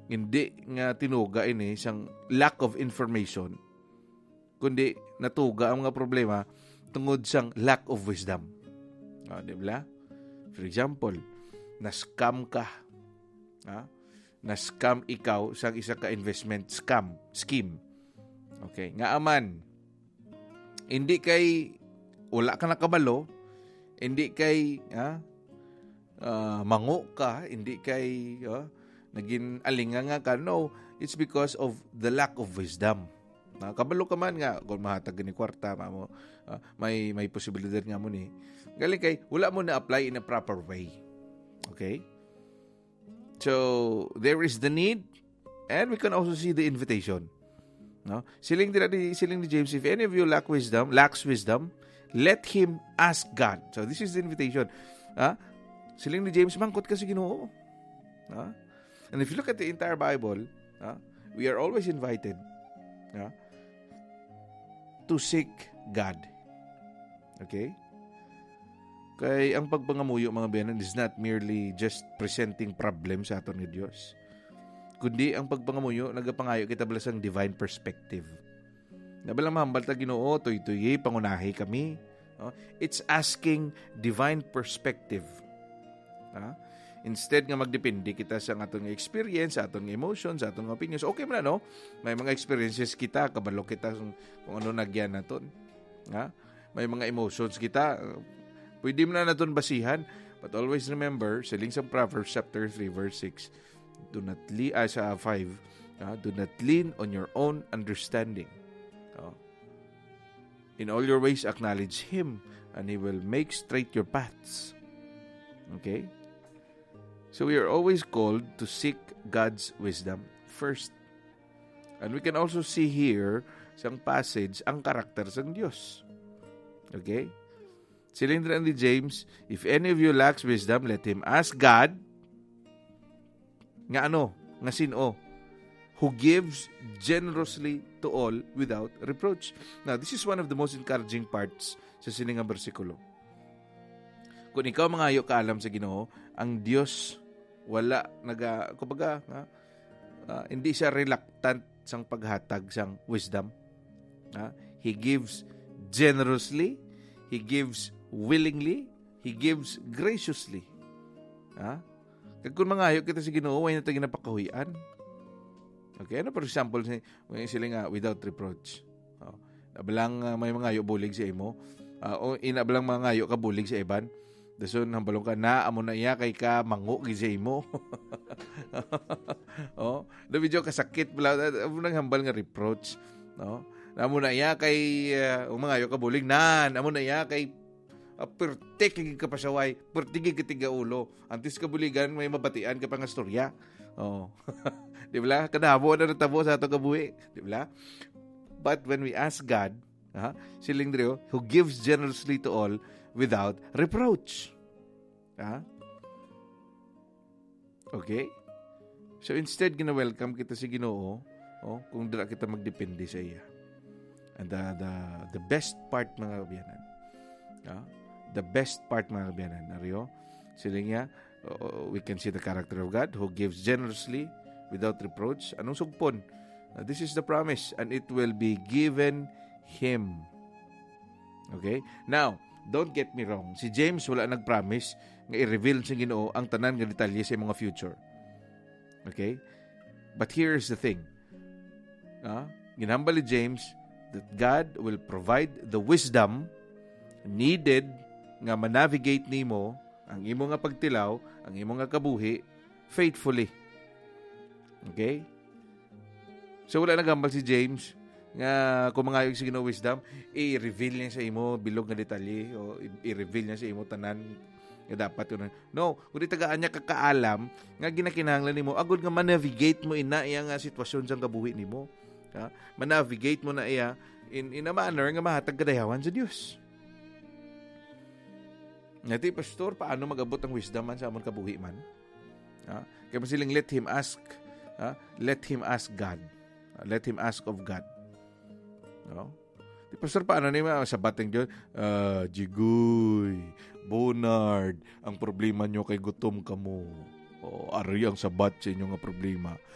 Hindi nga tinuga ini siyang lack of information, kundi natuga ang mga problema tungod siyang lack of wisdom. Di ba? For example, na-scam ka. Na-scam ikaw sa isa ka investment scheme. Okay, nga aman, hindi kay wala ka nakabalo, hindi kay mango ka, hindi kay naging alinganga ka. No, it's because of the lack of wisdom. Kabalo ka man nga, kung mahatag ni kwarta, may posibilidad nga mo ni. Galing kay, wala mo na-apply in a proper way. Okay? So, there is the need, and we can also see the invitation. No? Siling ni James, if any of you lacks wisdom, let him ask God. So, this is the invitation. Siling ni James, mangkot ka sa Ginoo. And if you look at the entire Bible, we are always invited to seek God. Okay? Kaya ang pagpangamuyo, mga biyanan, is not merely just presenting problem sa aton ni Diyos. Kundi ang pagpangamuyo, nagapangayo kita balasang divine perspective. Nabalang mahambal ta Ginoo, tuy-tuy, pangunahi kami. It's asking divine perspective. Instead nga magdepende kita sa atong experience, sa atong emotions, sa atong opinions. Okay man no? May mga experiences kita, kabalo kita kung ano nagyan naton. May mga emotions kita, pwede mo na naton basihan. But always remember, siling sa Proverbs chapter 3 verse 6, do not lean on your own understanding. In all your ways acknowledge Him, and He will make straight your paths. Okay? So we are always called to seek God's wisdom first. And we can also see here sa passage ang karakter ng Diyos. Okay? Silindran ni James, if any of you lacks wisdom, let him ask God. Nga sino? Who gives generously to all without reproach. Now, this is one of the most encouraging parts sa siningang bersikulo. Kung ikaw mangayo ka alam sa Ginoo, ang Diyos wala hindi siya reluctant sang paghatag sang wisdom. He gives generously, He gives willingly, He gives graciously. Kung mangayo kita sa Ginoo, way na tayo napakahuyan. Okay, for example, sila nga without reproach. Nabalang may mangayo bulig sa imo, o inabalang mangayo ka bulig sa iban. Dason hambalong ka na amo na iya kay ka mangu gizay mo. Na medyo kasakit bala amo nang hambal nga reproach, no? Amo na iya kay umangayo ka bulig nan, amo na iya kay pertik ka pasaway, pertig ka tiga ulo. Antes ka buligan may mabatian ka pa nga storya. Di ba? Kadabo na natabo sa ato kabuhi, di ba? But when we ask God, siling drio, who gives generously to all without reproach. Okay? So instead, gina-welcome kita si Ginoo, kung dira kita magdepende sa iya. And the best part, mga kabiyanan, the best part, mga kabiyanan, nariyo, sila niya, we can see the character of God who gives generously without reproach. Anong sugpon? This is the promise, and it will be given Him. Okay? Now, don't get me wrong. Si James wala nag-promise nga i-reveal sa Ginoo ang tanan nga detalye sa mga future. Okay? But here's the thing. Ginhambal ni James that God will provide the wisdom needed nga manavigate nimo ang imo nga pagtilaw, ang imo nga kabuhi faithfully. Okay? So wala nagambal si James nga kung mga yung Ginoo wisdom, i-reveal niya sa imo bilog nga detalye o i-reveal niya sa imo tanan nga dapat yun. No, kung di tagaan niya kakaalam nga ginakinahanglan nimo agud nga manavigate mo ina iya nga sitwasyon sang kabuhi nimo. Manavigate mo na iya in a manner nga mahatag kadayawan sa Dios. Ngati pastor, paano magabot ang wisdom man sa amon kabuhi man? Kaya masiling let him ask God. Let him ask of God. No? Di pastor, paano niya sa bating Diyos? Jigoy, Bonard, ang problema nyo kay gutom ka mo. Ari ang sabat sa inyo nga problema.